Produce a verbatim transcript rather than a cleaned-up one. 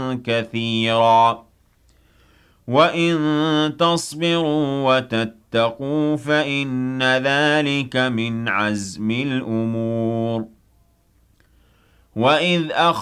كَثِيرًا وَإِن تَصْبِرُوا وَتَتَّقُوا فَإِنَّ ذَلِكَ مِنْ عَزْمِ الْأُمُورِ وَإِذْ أَخَذْنَا